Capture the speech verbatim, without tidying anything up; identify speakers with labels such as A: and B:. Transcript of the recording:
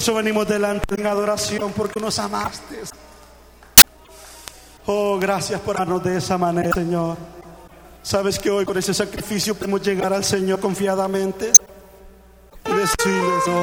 A: eso venimos delante en adoración, porque nos amaste. Oh, gracias por darnos de esa manera, Señor. Sabes que hoy con ese sacrificio podemos llegar al Señor confiadamente y decirle: no,